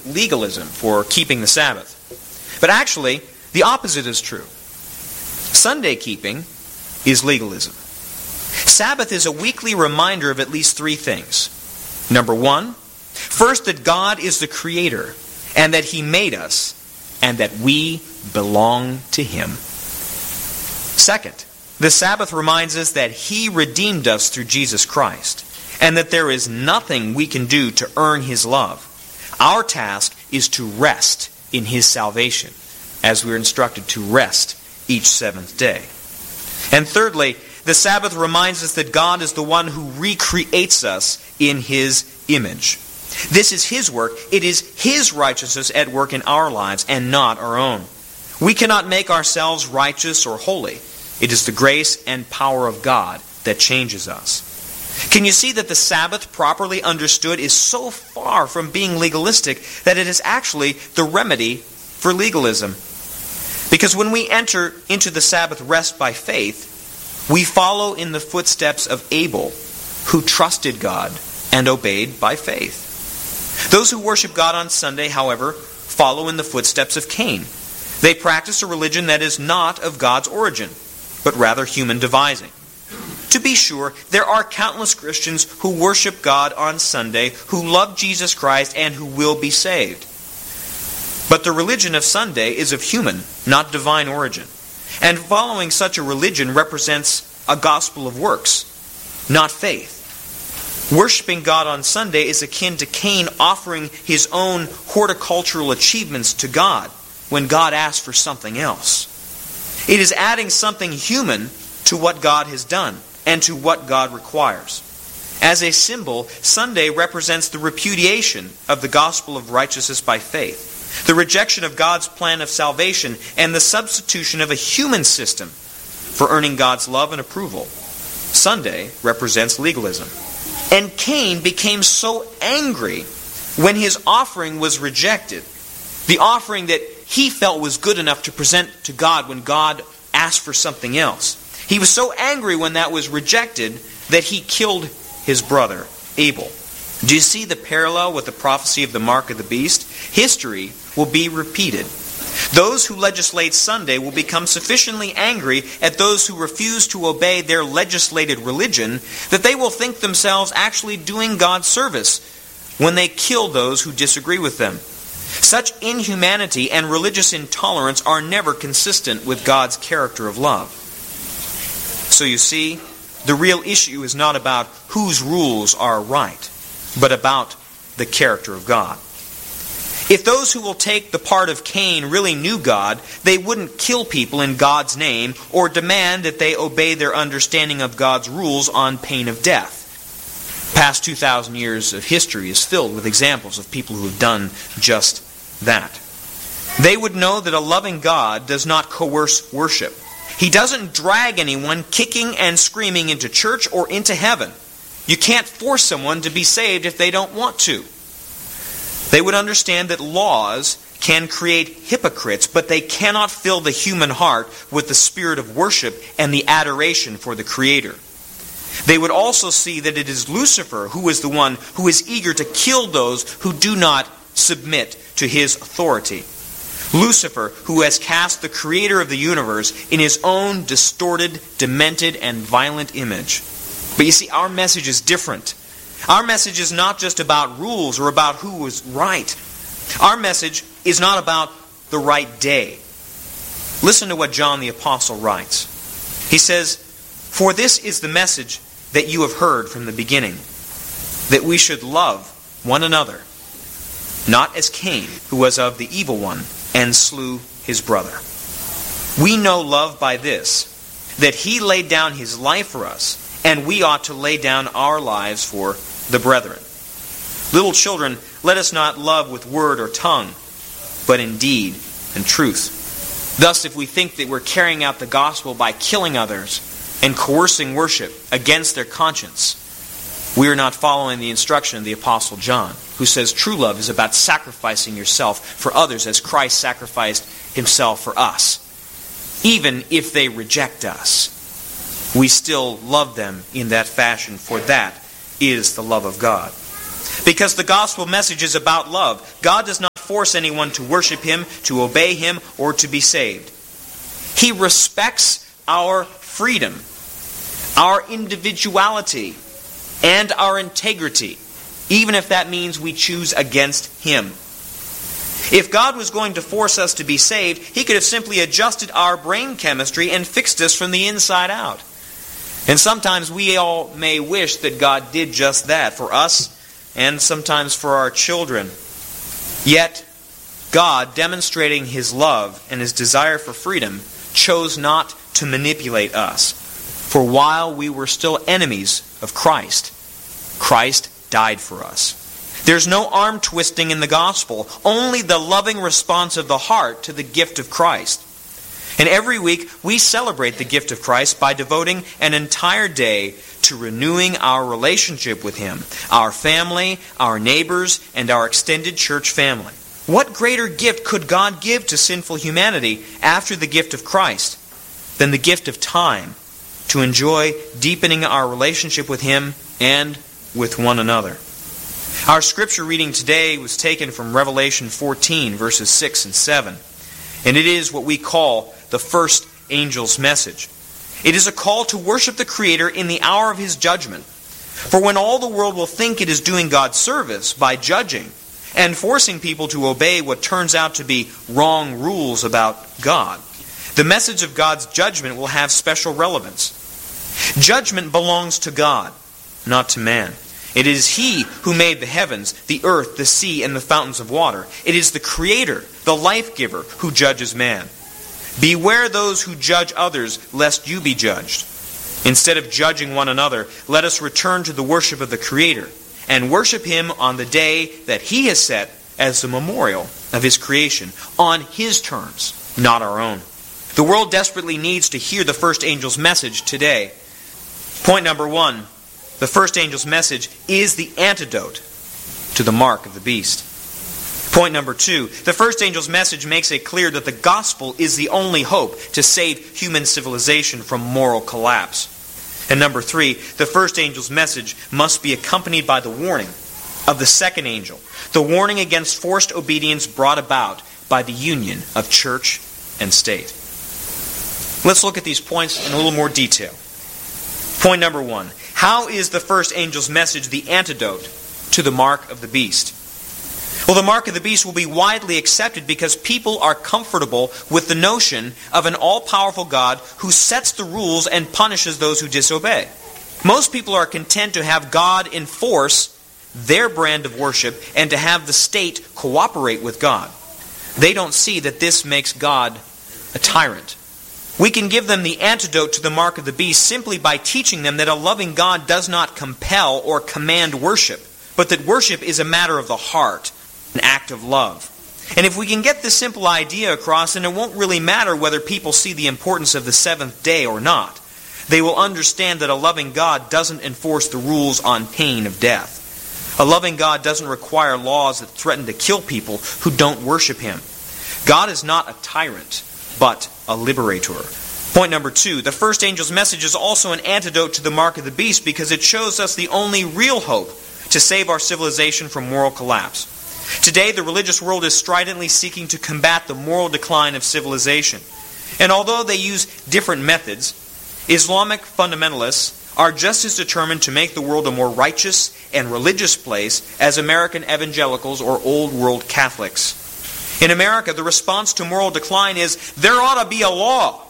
legalism for keeping the Sabbath. But actually, the opposite is true. Sunday keeping is legalism. Sabbath is a weekly reminder of at least three things. Number one, first, that God is the Creator, and that He made us, and that we belong to Him. Second, the Sabbath reminds us that He redeemed us through Jesus Christ, and that there is nothing we can do to earn His love. Our task is to rest in His salvation, as we are instructed to rest each seventh day. And thirdly, the Sabbath reminds us that God is the one who recreates us in His image. This is His work. It is His righteousness at work in our lives and not our own. We cannot make ourselves righteous or holy. It is the grace and power of God that changes us. Can you see that the Sabbath, properly understood, is so far from being legalistic that it is actually the remedy for legalism? Because when we enter into the Sabbath rest by faith, we follow in the footsteps of Abel, who trusted God and obeyed by faith. Those who worship God on Sunday, however, follow in the footsteps of Cain. They practice a religion that is not of God's origin, but rather human devising. To be sure, there are countless Christians who worship God on Sunday, who love Jesus Christ, and who will be saved. But the religion of Sunday is of human, not divine origin. And following such a religion represents a gospel of works, not faith. Worshipping God on Sunday is akin to Cain offering his own horticultural achievements to God when God asked for something else. It is adding something human to what God has done and to what God requires. As a symbol, Sunday represents the repudiation of the gospel of righteousness by faith, the rejection of God's plan of salvation, and the substitution of a human system for earning God's love and approval. Sunday represents legalism. And Cain became so angry when his offering was rejected, the offering that he felt was good enough to present to God when God asked for something else. He was so angry when that was rejected that he killed his brother, Abel. Do you see the parallel with the prophecy of the mark of the beast? History will be repeated. Those who legislate Sunday will become sufficiently angry at those who refuse to obey their legislated religion that they will think themselves actually doing God's service when they kill those who disagree with them. Such inhumanity and religious intolerance are never consistent with God's character of love. So you see, the real issue is not about whose rules are right, but about the character of God. If those who will take the part of Cain really knew God, they wouldn't kill people in God's name or demand that they obey their understanding of God's rules on pain of death. Past 2,000 years of history is filled with examples of people who have done just that. They would know that a loving God does not coerce worship. He doesn't drag anyone kicking and screaming into church or into heaven. You can't force someone to be saved if they don't want to. They would understand that laws can create hypocrites, but they cannot fill the human heart with the spirit of worship and the adoration for the Creator. They would also see that it is Lucifer who is the one who is eager to kill those who do not submit to his authority. Lucifer, who has cast the Creator of the universe in his own distorted, demented, and violent image. But you see, our message is different. Our message is not just about rules or about who is right. Our message is not about the right day. Listen to what John the Apostle writes. He says, "For this is the message that you have heard from the beginning, that we should love one another, not as Cain, who was of the evil one, and slew his brother. We know love by this, that he laid down his life for us, and we ought to lay down our lives for the brethren. Little children, let us not love with word or tongue, but in deed and truth." Thus, if we think that we're carrying out the gospel by killing others and coercing worship against their conscience, we are not following the instruction of the Apostle John, who says true love is about sacrificing yourself for others as Christ sacrificed himself for us. Even if they reject us, we still love them in that fashion, for that is the love of God. Because the gospel message is about love. God does not force anyone to worship Him, to obey Him, or to be saved. He respects our freedom, our individuality, and our integrity, even if that means we choose against Him. If God was going to force us to be saved, He could have simply adjusted our brain chemistry and fixed us from the inside out. And sometimes we all may wish that God did just that for us and sometimes for our children. Yet, God, demonstrating His love and His desire for freedom, chose not to manipulate us. For while we were still enemies of Christ, Christ died for us. There's no arm twisting in the gospel, only the loving response of the heart to the gift of Christ. And every week we celebrate the gift of Christ by devoting an entire day to renewing our relationship with Him, our family, our neighbors, and our extended church family. What greater gift could God give to sinful humanity after the gift of Christ than the gift of time to enjoy deepening our relationship with Him and with one another? Our scripture reading today was taken from Revelation 14, verses 6 and 7. And it is what we call the first angel's message. It is a call to worship the Creator in the hour of His judgment. For when all the world will think it is doing God's service by judging and forcing people to obey what turns out to be wrong rules about God, the message of God's judgment will have special relevance. Judgment belongs to God, not to man. It is He who made the heavens, the earth, the sea, and the fountains of water. It is the Creator, the life-giver, who judges man. Beware those who judge others, lest you be judged. Instead of judging one another, let us return to the worship of the Creator and worship Him on the day that He has set as the memorial of His creation, on His terms, not our own. The world desperately needs to hear the first angel's message today. Point number 1. The first angel's message is the antidote to the mark of the beast. Point number 2. The first angel's message makes it clear that the gospel is the only hope to save human civilization from moral collapse. And number 3, the first angel's message must be accompanied by the warning of the second angel, the warning against forced obedience brought about by the union of church and state. Let's look at these points in a little more detail. Point number 1. How is the first angel's message the antidote to the mark of the beast? Well, the mark of the beast will be widely accepted because people are comfortable with the notion of an all-powerful God who sets the rules and punishes those who disobey. Most people are content to have God enforce their brand of worship and to have the state cooperate with God. They don't see that this makes God a tyrant. We can give them the antidote to the mark of the beast simply by teaching them that a loving God does not compel or command worship, but that worship is a matter of the heart, an act of love. And if we can get this simple idea across, then it won't really matter whether people see the importance of the seventh day or not. They will understand that a loving God doesn't enforce the rules on pain of death. A loving God doesn't require laws that threaten to kill people who don't worship Him. God is not a tyrant, but a liberator. Point number 2, the first angel's message is also an antidote to the mark of the beast because it shows us the only real hope to save our civilization from moral collapse. Today, the religious world is stridently seeking to combat the moral decline of civilization. And although they use different methods, Islamic fundamentalists are just as determined to make the world a more righteous and religious place as American evangelicals or old world Catholics. In America, the response to moral decline is, there ought to be a law.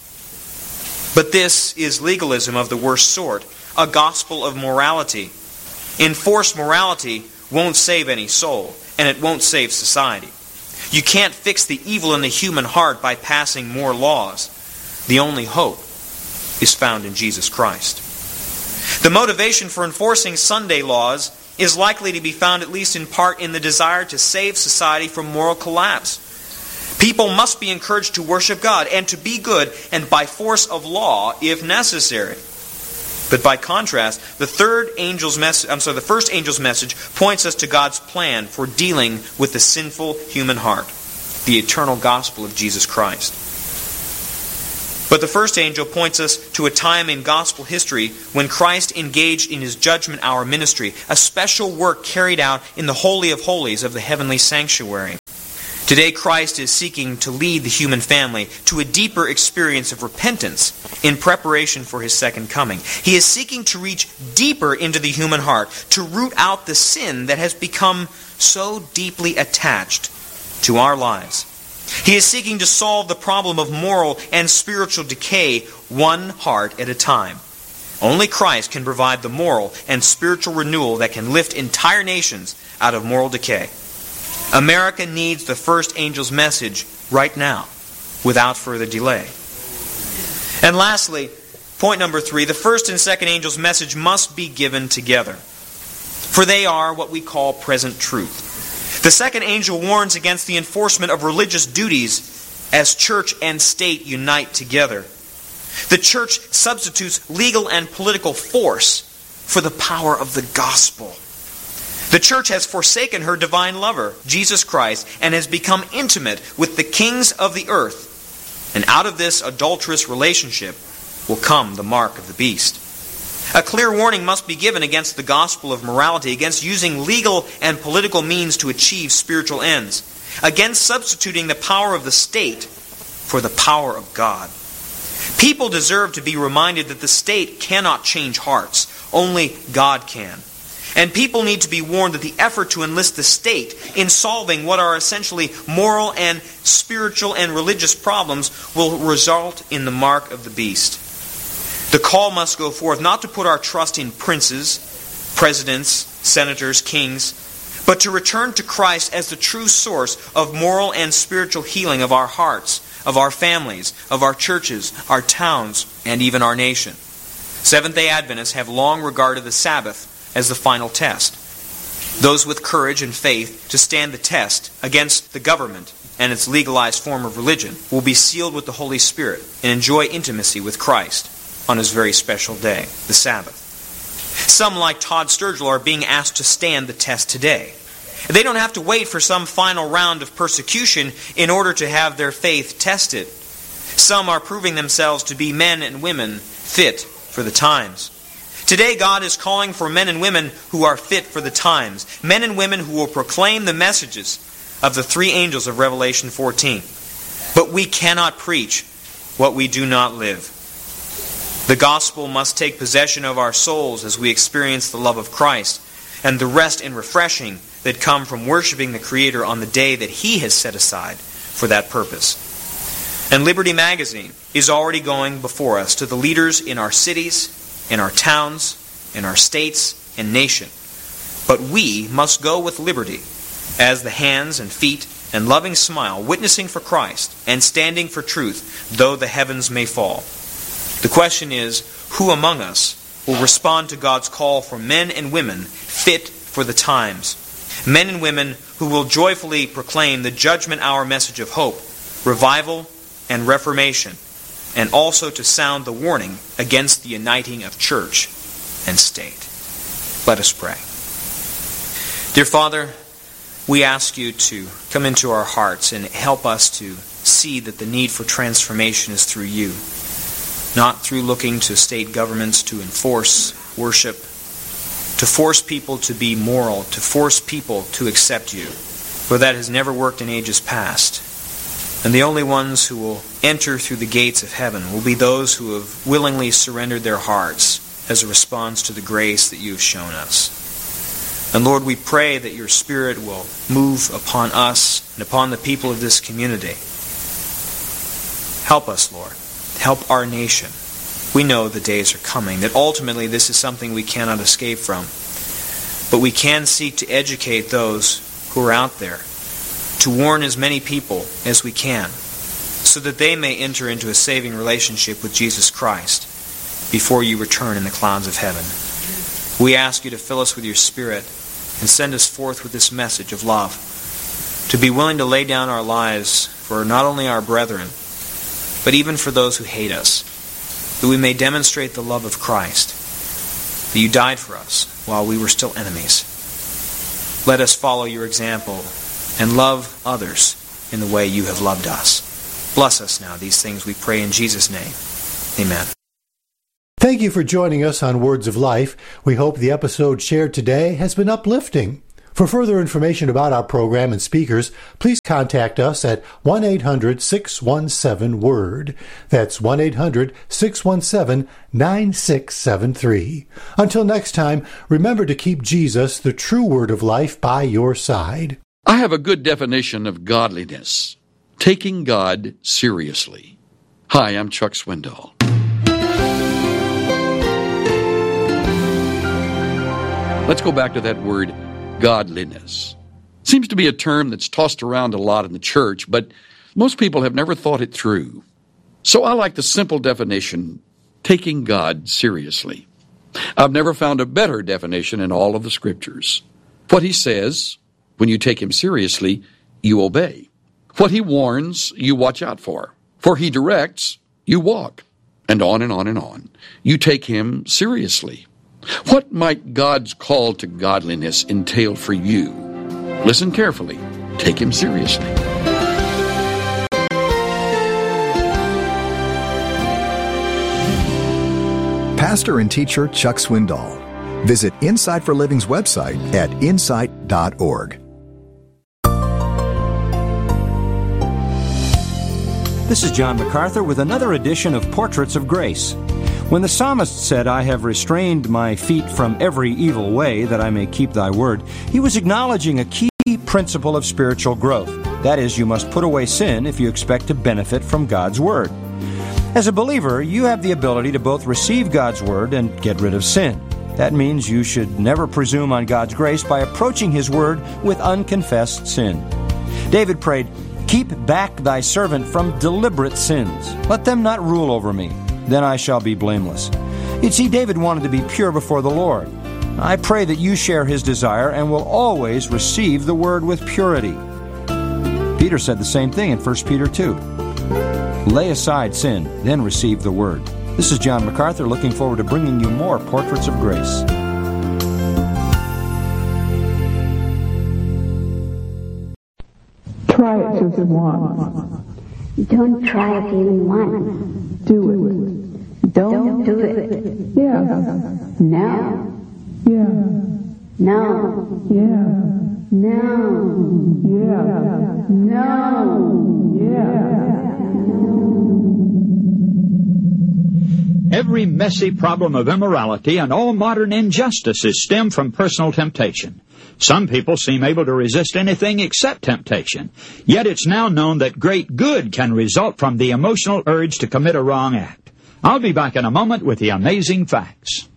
But this is legalism of the worst sort, a gospel of morality. Enforced morality won't save any soul, and it won't save society. You can't fix the evil in the human heart by passing more laws. The only hope is found in Jesus Christ. The motivation for enforcing Sunday laws is likely to be found at least in part in the desire to save society from moral collapse. People must be encouraged to worship God and to be good, and by force of law if necessary. But by contrast, the first angel's message points us to God's plan for dealing with the sinful human heart, the eternal gospel of Jesus Christ. But the first angel points us to a time in gospel history when Christ engaged in His judgment hour ministry, a special work carried out in the Holy of Holies of the heavenly sanctuary. Today, Christ is seeking to lead the human family to a deeper experience of repentance in preparation for His second coming. He is seeking to reach deeper into the human heart, to root out the sin that has become so deeply attached to our lives. He is seeking to solve the problem of moral and spiritual decay one heart at a time. Only Christ can provide the moral and spiritual renewal that can lift entire nations out of moral decay. America needs the first angel's message right now, without further delay. And lastly, point number 3, the first and second angel's message must be given together, for they are what we call present truth. The second angel warns against the enforcement of religious duties as church and state unite together. The church substitutes legal and political force for the power of the gospel. The church has forsaken her divine lover, Jesus Christ, and has become intimate with the kings of the earth. And out of this adulterous relationship will come the mark of the beast. A clear warning must be given against the gospel of morality, against using legal and political means to achieve spiritual ends, against substituting the power of the state for the power of God. People deserve to be reminded that the state cannot change hearts. Only God can. And people need to be warned that the effort to enlist the state in solving what are essentially moral and spiritual and religious problems will result in the mark of the beast. The call must go forth not to put our trust in princes, presidents, senators, kings, but to return to Christ as the true source of moral and spiritual healing of our hearts, of our families, of our churches, our towns, and even our nation. Seventh-day Adventists have long regarded the Sabbath as the final test. Those with courage and faith to stand the test against the government and its legalized form of religion will be sealed with the Holy Spirit and enjoy intimacy with Christ on His very special day, the Sabbath. Some, like Todd Sturgill, are being asked to stand the test today. They don't have to wait for some final round of persecution in order to have their faith tested. Some are proving themselves to be men and women fit for the times. Today, God is calling for men and women who are fit for the times, men and women who will proclaim the messages of the three angels of Revelation 14. But we cannot preach what we do not live. The gospel must take possession of our souls as we experience the love of Christ and the rest and refreshing that come from worshiping the Creator on the day that He has set aside for that purpose. And Liberty Magazine is already going before us to the leaders in our cities, in our towns, in our states, and nation. But we must go with liberty as the hands and feet and loving smile, witnessing for Christ and standing for truth, though the heavens may fall. The question is, who among us will respond to God's call for men and women fit for the times? Men and women who will joyfully proclaim the judgment hour message of hope, revival, and reformation, and also to sound the warning against the uniting of church and state. Let us pray. Dear Father, we ask You to come into our hearts and help us to see that the need for transformation is through You, not through looking to state governments to enforce worship, to force people to be moral, to force people to accept You, for that has never worked in ages past. And the only ones who will enter through the gates of heaven will be those who have willingly surrendered their hearts as a response to the grace that You have shown us. And Lord, we pray that Your Spirit will move upon us and upon the people of this community. Help us, Lord. Help our nation. We know the days are coming, that ultimately this is something we cannot escape from. But we can seek to educate those who are out there, to warn as many people as we can, so that they may enter into a saving relationship with Jesus Christ before You return in the clouds of heaven. We ask You to fill us with Your Spirit and send us forth with this message of love, to be willing to lay down our lives for not only our brethren, but even for those who hate us, that we may demonstrate the love of Christ, that You died for us while we were still enemies. Let us follow Your example and love others in the way You have loved us. Bless us now. These things we pray in Jesus' name. Amen. Thank you for joining us on Words of Life. We hope the episode shared today has been uplifting. For further information about our program and speakers, please contact us at 1-800-617-WORD. That's 1-800-617-9673. Until next time, remember to keep Jesus, the true Word of life, by your side. I have a good definition of godliness: taking God seriously. Hi, I'm Chuck Swindoll. Let's go back to that word, godliness. Seems to be a term that's tossed around a lot in the church, but most people have never thought it through. So I like the simple definition, taking God seriously. I've never found a better definition in all of the Scriptures. What he says, when you take him seriously, you obey. What he warns, you watch out for. For he directs, you walk. And on and on and on. You take him seriously. What might God's call to godliness entail for you? Listen carefully. Take him seriously. Pastor and teacher Chuck Swindoll. Visit Insight for Living's website at insight.org. This is John MacArthur with another edition of Portraits of Grace. When the psalmist said, "I have restrained my feet from every evil way, that I may keep thy word," he was acknowledging a key principle of spiritual growth. That is, you must put away sin if you expect to benefit from God's word. As a believer, you have the ability to both receive God's word and get rid of sin. That means you should never presume on God's grace by approaching his word with unconfessed sin. David prayed, "Keep back thy servant from deliberate sins. Let them not rule over me. Then I shall be blameless." You see, David wanted to be pure before the Lord. I pray that you share his desire and will always receive the word with purity. Peter said the same thing in 1 Peter 2. Lay aside sin, then receive the word. This is John MacArthur, looking forward to bringing you more Portraits of Grace. Try it just once. Don't try it even once. Do it. Don't do it. Yeah. No. Yeah. No. Yeah. No. Yeah. No. Yeah. Every messy problem of immorality and all modern injustices stem from personal temptation. Some people seem able to resist anything except temptation. Yet it's now known that great good can result from the emotional urge to commit a wrong act. I'll be back in a moment with the amazing facts.